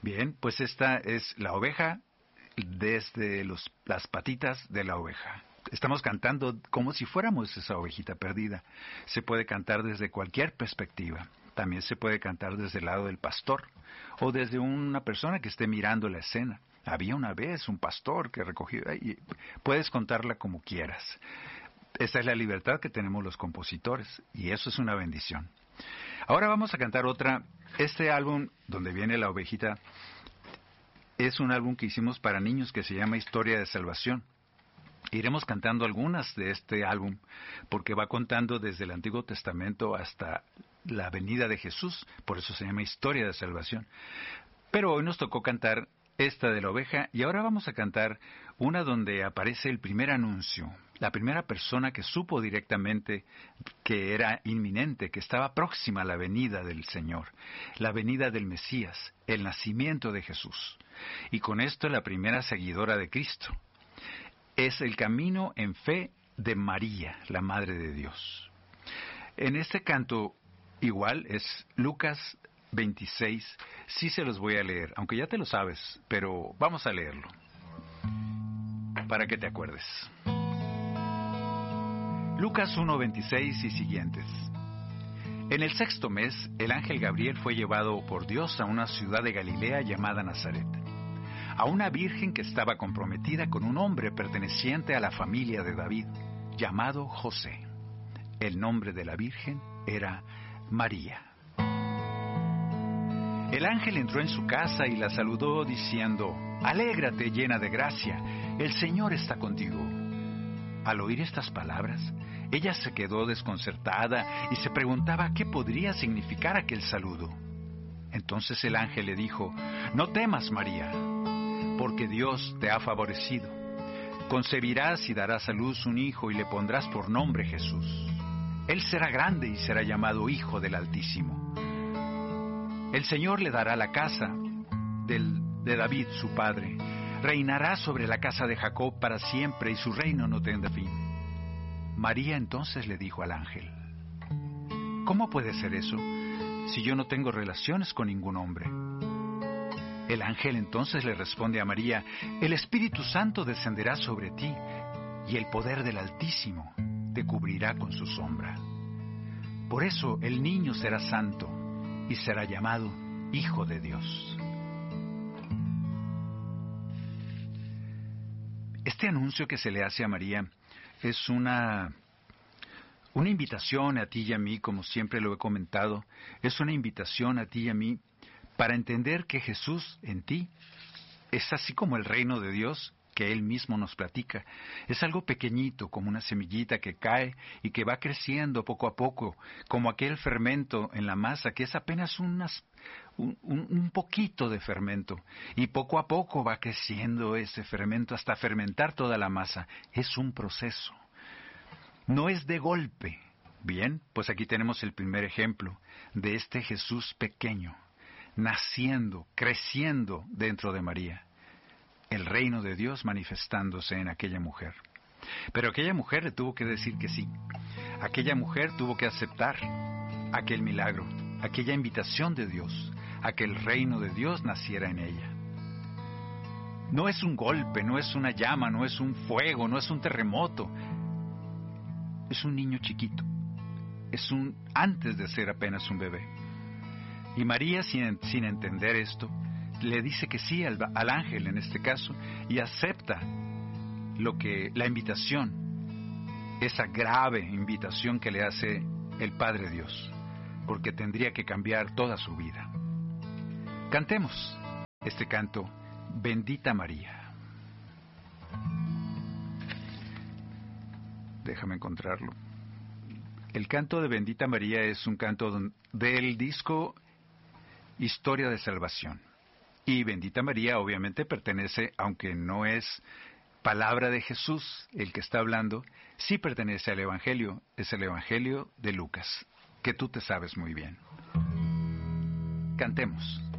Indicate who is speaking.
Speaker 1: Bien, pues esta es la oveja desde las patitas de la oveja. Estamos cantando como si fuéramos esa ovejita perdida. Se puede cantar desde cualquier perspectiva. También se puede cantar desde el lado del pastor o desde una persona que esté mirando la escena. Había una vez un pastor que recogió, y puedes contarla como quieras. Esa es la libertad que tenemos los compositores y eso es una bendición. Ahora vamos a cantar otra. Este álbum donde viene la ovejita es un álbum que hicimos para niños que se llama Historia de Salvación. Iremos cantando algunas de este álbum porque va contando desde el Antiguo Testamento hasta la venida de Jesús, por eso se llama Historia de Salvación. Pero hoy nos tocó cantar esta de la oveja y ahora vamos a cantar una donde aparece el primer anuncio, la primera persona que supo directamente que era inminente, que estaba próxima a la venida del Señor, la venida del Mesías, el nacimiento de Jesús. Y con esto la primera seguidora de Cristo. Es el camino en fe de María, la Madre de Dios. En este canto igual es Lucas 26, sí se los voy a leer, aunque ya te lo sabes, pero vamos a leerlo, para que te acuerdes. Lucas 1:26 y siguientes. En el 6º mes, el ángel Gabriel fue llevado por Dios a una ciudad de Galilea llamada Nazaret, a una virgen que estaba comprometida con un hombre perteneciente a la familia de David, llamado José. El nombre de la virgen era María. El ángel entró en su casa y la saludó diciendo: «Alégrate, llena de gracia, el Señor está contigo». Al oír estas palabras, ella se quedó desconcertada y se preguntaba qué podría significar aquel saludo. Entonces el ángel le dijo: «No temas, María, porque Dios te ha favorecido. Concebirás y darás a luz un hijo y le pondrás por nombre Jesús. Él será grande y será llamado Hijo del Altísimo. El Señor le dará la casa de David, su padre. Reinará sobre la casa de Jacob para siempre y su reino no tendrá fin». María entonces le dijo al ángel: «¿Cómo puede ser eso, si yo no tengo relaciones con ningún hombre?» El ángel entonces le responde a María: «El Espíritu Santo descenderá sobre ti, y el poder del Altísimo te cubrirá con su sombra. Por eso el niño será santo, y será llamado Hijo de Dios». Este anuncio que se le hace a María es una invitación a ti y a mí, como siempre lo he comentado, es una invitación a ti y a mí para entender que Jesús en ti es así como el reino de Dios que Él mismo nos platica. Es algo pequeñito, como una semillita que cae y que va creciendo poco a poco, como aquel fermento en la masa, que es apenas un poquito de fermento, y poco a poco va creciendo ese fermento hasta fermentar toda la masa. Es un proceso. No es de golpe. Bien, pues aquí tenemos el primer ejemplo de este Jesús pequeño, naciendo, creciendo dentro de María. El reino de Dios manifestándose en aquella mujer. Pero aquella mujer le tuvo que decir que sí. Aquella mujer tuvo que aceptar aquel milagro, aquella invitación de Dios, a que el reino de Dios naciera en ella. No es un golpe, no es una llama, no es un fuego, no es un terremoto. Es un niño chiquito. Antes de ser apenas un bebé. Y María, sin entender esto, le dice que sí al ángel en este caso y acepta la invitación, esa grave invitación que le hace el Padre Dios, porque tendría que cambiar toda su vida. Cantemos este canto, Bendita María. Déjame encontrarlo. El canto de Bendita María es un canto del disco Historia de Salvación. Y Bendita María obviamente pertenece, aunque no es palabra de Jesús el que está hablando, sí pertenece al Evangelio, es el Evangelio de Lucas, que tú te sabes muy bien. Cantemos.